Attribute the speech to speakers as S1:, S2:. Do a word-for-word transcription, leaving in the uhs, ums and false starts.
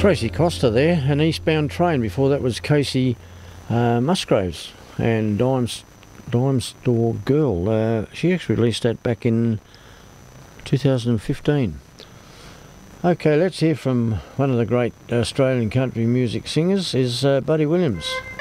S1: Tracy Costa there, an Eastbound Train. Before that was Casey uh, Musgraves and Dime, Dime Store Girl. Uh, she actually released that back in two thousand fifteen. Okay, let's hear from one of the great Australian country music singers, is uh, Buddy Williams.